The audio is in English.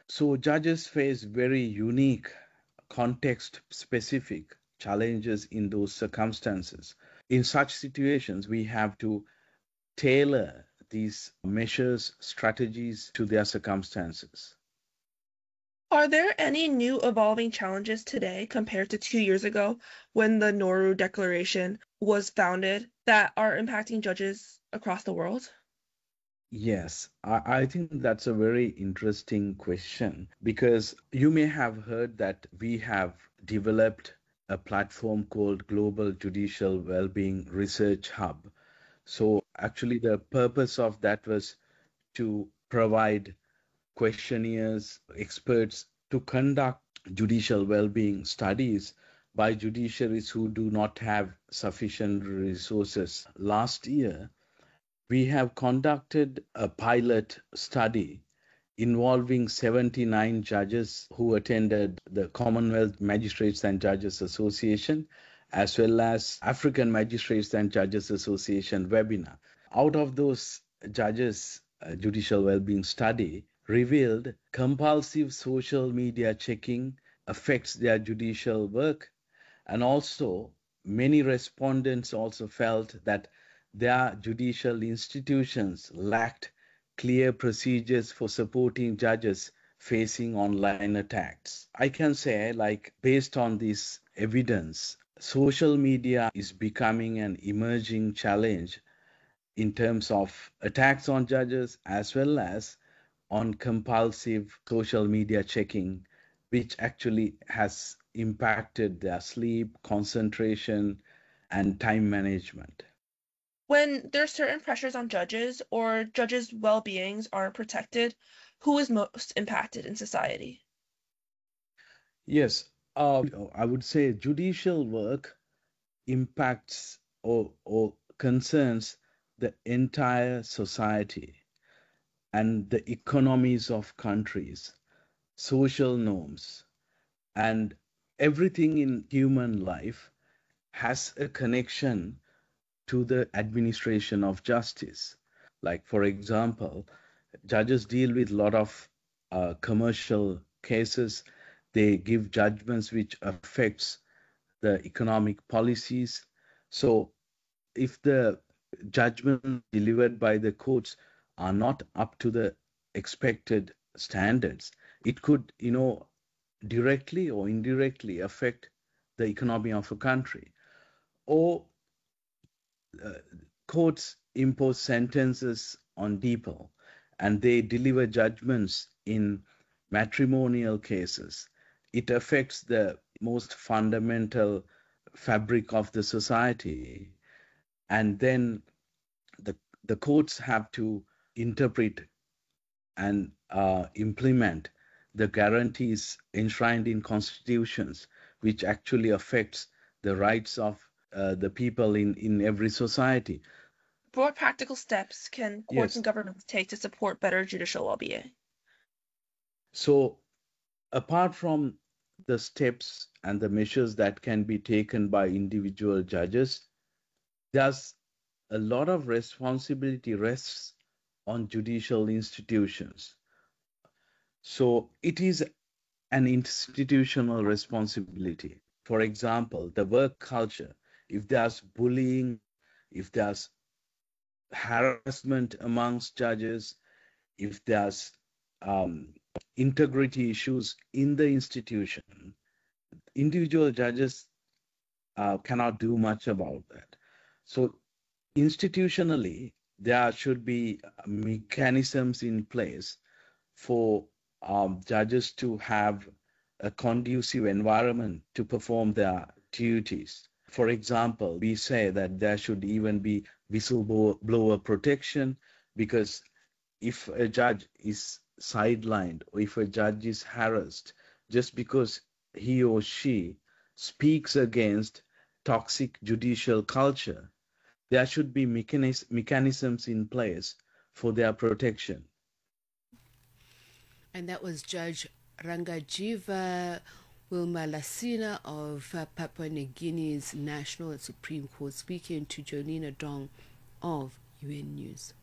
So judges face very unique, context specific challenges in those circumstances. In such situations, we have to tailor these measures, strategies to their circumstances. Are there any new evolving challenges today compared to 2 years ago when the Nauru Declaration was founded that are impacting judges across the world? Yes, I think that's a very interesting question because you may have heard that we have developed a platform called Global Judicial Wellbeing Research Hub. So, actually, the purpose of that was to provide questionnaires, experts to conduct judicial well-being studies by judiciaries who do not have sufficient resources. Last year, we have conducted a pilot study involving 79 judges who attended the Commonwealth Magistrates and Judges Association as well as African Magistrates and Judges Association webinar. Out of those judges, judicial well-being study revealed compulsive social media checking affects their judicial work, and also many respondents also felt that their judicial institutions lacked clear procedures for supporting judges facing online attacks. I can say, like, based on this evidence, social media is becoming an emerging challenge in terms of attacks on judges as well as on compulsive social media checking, which actually has impacted their sleep, concentration, and time management. When there's certain pressures on judges or judges' well-beings aren't protected, who is most impacted in society? Yes, I would say judicial work impacts or concerns the entire society and the economies of countries, social norms, and everything in human life has a connection to the administration of justice. Like, for example, judges deal with a lot of commercial cases. They give judgments which affects the economic policies. So if the judgments delivered by the courts are not up to the expected standards, it could, directly or indirectly affect the economy of a country. Or courts impose sentences on people and they deliver judgments in matrimonial cases. It affects the most fundamental fabric of the society. And then the, the courts have to interpret and implement the guarantees enshrined in constitutions, which actually affects the rights of the people in every society. What practical steps can courts Yes. and governments take to support better judicial well-being? So, apart from the steps and the measures that can be taken by individual judges, there's a lot of responsibility rests on judicial institutions. So, it is an institutional responsibility. For example, the work culture. If there's bullying, if there's harassment amongst judges, if there's um, integrity issues in the institution, individual judges cannot do much about that. So, institutionally, there should be mechanisms in place for judges to have a conducive environment to perform their duties. For example, we say that there should even be whistleblower protection because if a judge is sidelined or if a judge is harassed just because he or she speaks against toxic judicial culture, there should be mechanisms in place for their protection. And that was Judge Rangajiva Wilmalasina of Papua New Guinea's National and Supreme Court speaking to Jonina Dong of UN News.